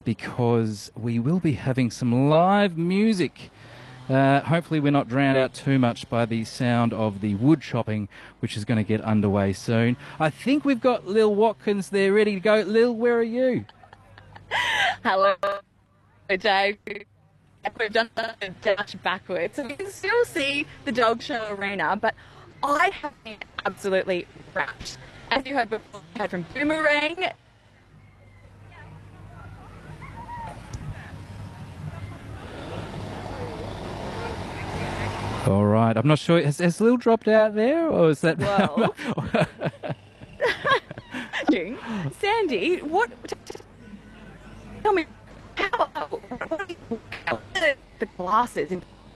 because we will be having some live music. Hopefully we're not drowned out too much by the sound of the wood chopping, which is going to get underway soon. I think we've got Lil Watkins there ready to go. Lil, where are you? Hello, Dave. We've done a dash backwards, so we can still see the dog show arena, but I have been absolutely wrapped. As you heard before, we heard from Boomerang. All right. I'm not sure. Has Lil dropped out there, or is that... Well, Sandy, what... Tell me, what are the glasses?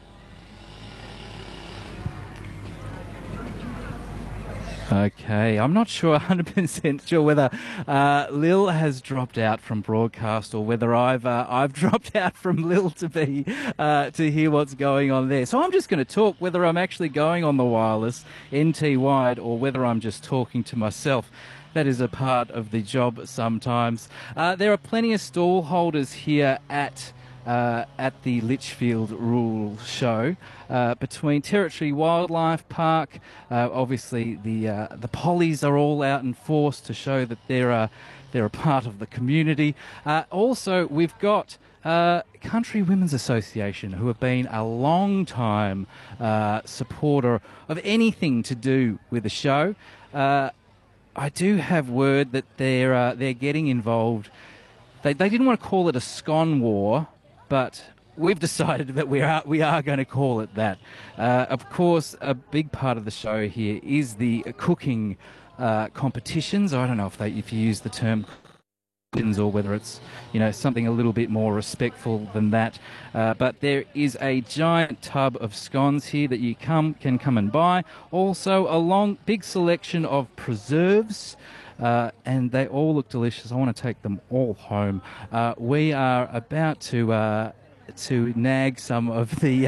Okay, I'm not sure, 100% sure whether Lil has dropped out from broadcast or whether I've dropped out from Lil to be to hear what's going on there. So I'm just going to talk whether I'm actually going on the wireless NT wide or whether I'm just talking to myself. That is a part of the job sometimes. There are plenty of stall holders here at the Litchfield Rural Show between Territory Wildlife Park. Obviously, the pollies are all out in force to show that they're a part of the community. Also, we've got Country Women's Association, who have been a long time supporter of anything to do with the show. I do have word that they're getting involved. They didn't want to call it a scone war, but we've decided that we are going to call it that. Of course, a big part of the show here is the cooking competitions. I don't know if you use the term competitions or whether it's something a little bit more respectful than that. But there is a giant tub of scones here that you can come and buy. Also, a long big selection of preserves. And they all look delicious. I want to take them all home. We are about to nag some of the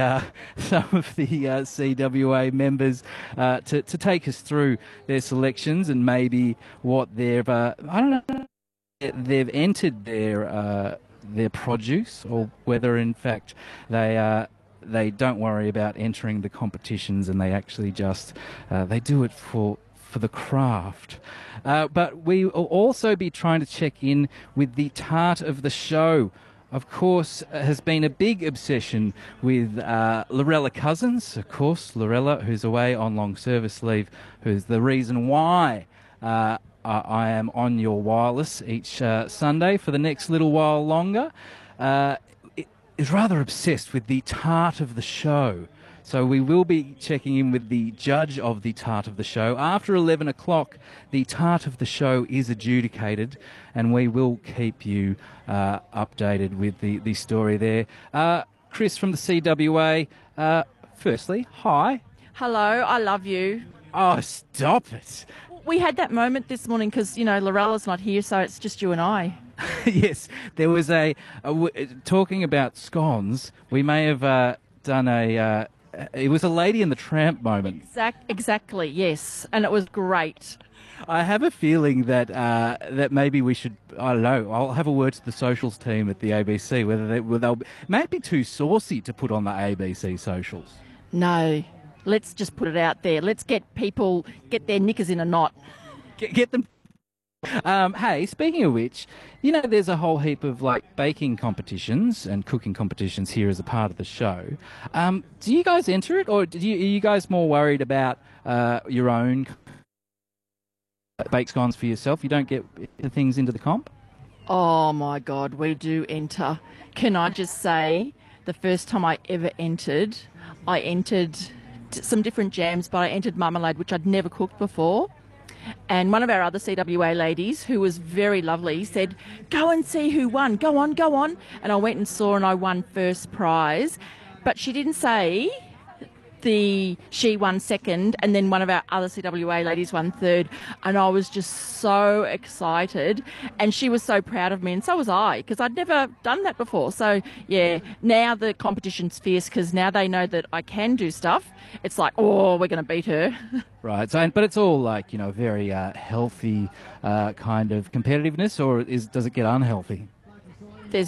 CWA members to take us through their selections and maybe what they've entered their produce, or whether in fact they don't worry about entering the competitions and they actually just they do it for the craft. But we will also be trying to check in with the tart of the show. Of course, has been a big obsession with Lorella Cousins. Of course, Lorella, who's away on long service leave, who's the reason why I am on your wireless each Sunday for the next little while longer, is rather obsessed with the tart of the show. So we will be checking in with the judge of the tart of the show. After 11 o'clock, the tart of the show is adjudicated, and we will keep you updated with the story there. Chris from the CWA, firstly, hi. Hello, I love you. Oh, stop it. We had that moment this morning because, Lorella's not here, so it's just you and I. Yes, there was talking about scones, we may have done it was a Lady and the Tramp moment. Exactly, yes, and it was great. I have a feeling that that maybe we should, I don't know, I'll have a word to the socials team at the ABC, whether they'll may be too saucy to put on the ABC socials. No, let's just put it out there. Let's get their knickers in a knot. Get them. Hey, speaking of which, there's a whole heap of baking competitions and cooking competitions here as a part of the show. Do you guys enter it, or are you guys more worried about your own baked scones for yourself? You don't get the things into the comp? Oh my God, we do enter. Can I just say, the first time I ever entered, I entered some different jams, but I entered marmalade, which I'd never cooked before. And one of our other CWA ladies, who was very lovely, said, go and see who won. Go on, go on. And I went and saw, and I won first prize. But she didn't say she won second, and then one of our other CWA ladies won third. And I was just so excited. And she was so proud of me, and so was I, because I'd never done that before. So, yeah, now the competition's fierce, because now they know that I can do stuff. It's like, oh, we're going to beat her. Right. So, but it's all very healthy kind of competitiveness, or does it get unhealthy?